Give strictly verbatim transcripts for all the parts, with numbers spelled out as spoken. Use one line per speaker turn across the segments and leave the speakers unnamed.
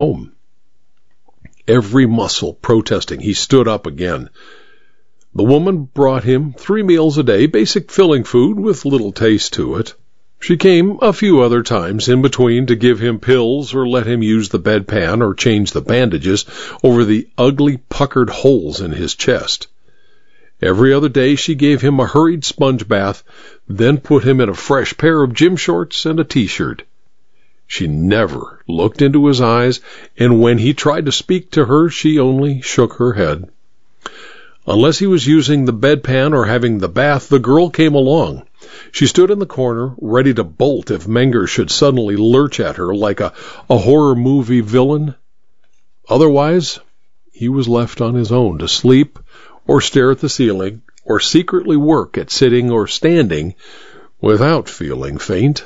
home. Every muscle protesting, he stood up again. The woman brought him three meals a day, basic filling food with little taste to it. She came a few other times in between to give him pills or let him use the bedpan or change the bandages over the ugly puckered holes in his chest. Every other day she gave him a hurried sponge bath, then put him in a fresh pair of gym shorts and a t-shirt. She never looked into his eyes, and when he tried to speak to her, she only shook her head. Unless he was using the bedpan or having the bath, the girl came along. She stood in the corner, ready to bolt if Menger should suddenly lurch at her like a, a horror movie villain. Otherwise, he was left on his own to sleep or stare at the ceiling or secretly work at sitting or standing without feeling faint.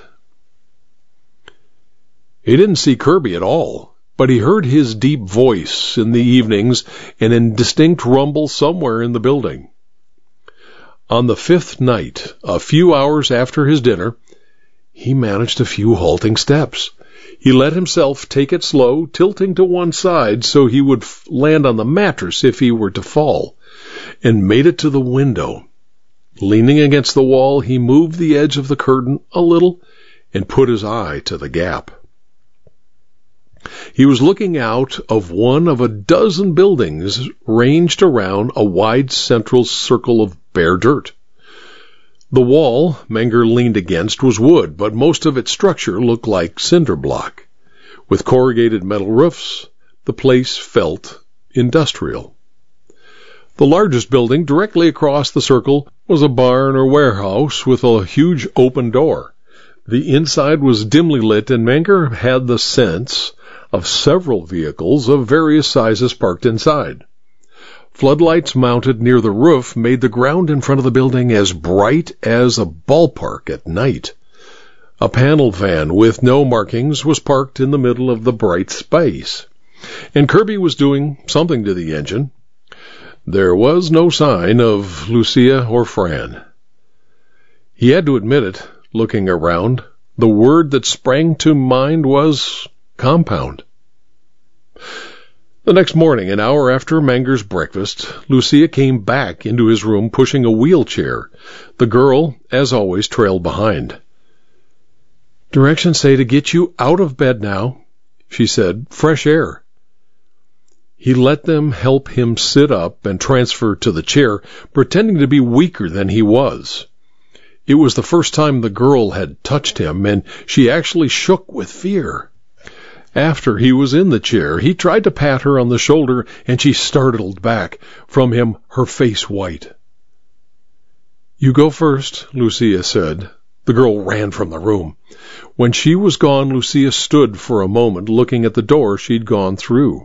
He didn't see Kirby at all, but he heard his deep voice in the evenings and indistinct rumble somewhere in the building. On the fifth night, a few hours after his dinner, he managed a few halting steps. He let himself take it slow, tilting to one side so he would f- land on the mattress if he were to fall, and made it to the window. Leaning against the wall, he moved the edge of the curtain a little and put his eye to the gap. He was looking out of one of a dozen buildings ranged around a wide central circle of bare dirt. The wall Menger leaned against was wood, but most of its structure looked like cinder block. With corrugated metal roofs, the place felt industrial. The largest building directly across the circle was a barn or warehouse with a huge open door. The inside was dimly lit, and Menger had the sense of several vehicles of various sizes parked inside. Floodlights mounted near the roof made the ground in front of the building as bright as a ballpark at night. A panel van with no markings was parked in the middle of the bright space, and Kirby was doing something to the engine. There was no sign of Lucia or Fran. He had to admit it, looking around. The word that sprang to mind was compound. The next morning, an hour after Menger's breakfast, Lucia came back into his room pushing a wheelchair. The girl, as always, trailed behind. "Directions say to get you out of bed now," she said. "Fresh air." He let them help him sit up and transfer to the chair, pretending to be weaker than he was. It was the first time the girl had touched him, and she actually shook with fear. After he was in the chair, he tried to pat her on the shoulder, and she startled back from him, her face white. "You go first," Lucia said. The girl ran from the room. When she was gone, Lucia stood for a moment, looking at the door she'd gone through.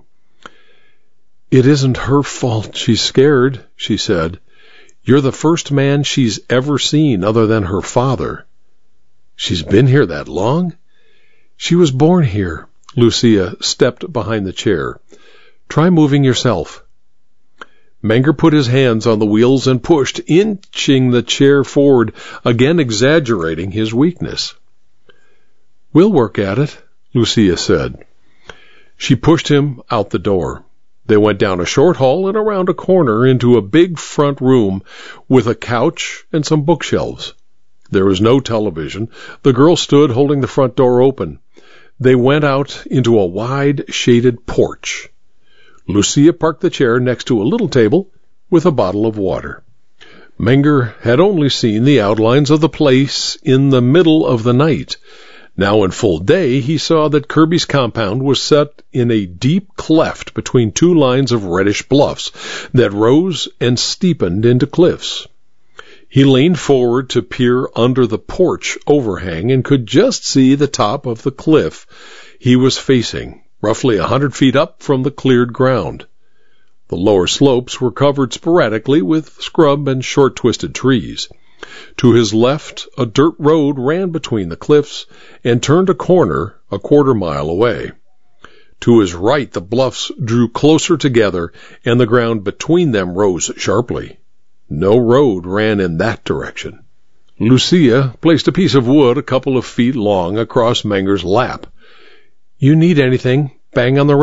"It isn't her fault she's scared," she said. "You're the first man she's ever seen other than her father." "She's been here that long?" "She was born here." Lucia stepped behind the chair. "Try moving yourself." Menger put his hands on the wheels and pushed, inching the chair forward, again exaggerating his weakness. "We'll work at it," Lucia said. She pushed him out the door. They went down a short hall and around a corner into a big front room with a couch and some bookshelves. There was no television. The girl stood holding the front door open. They went out into a wide, shaded porch. Lucia parked the chair next to a little table with a bottle of water. Menger had only seen the outlines of the place in the middle of the night. Now in full day, he saw that Kirby's compound was set in a deep cleft between two lines of reddish bluffs that rose and steepened into cliffs. He leaned forward to peer under the porch overhang and could just see the top of the cliff he was facing, roughly a hundred feet up from the cleared ground. The lower slopes were covered sporadically with scrub and short twisted trees. To his left, a dirt road ran between the cliffs and turned a corner a quarter mile away. To his right, the bluffs drew closer together and the ground between them rose sharply. No road ran in that direction. Lucia placed a piece of wood a couple of feet long across Menger's lap. "You need anything, bang on the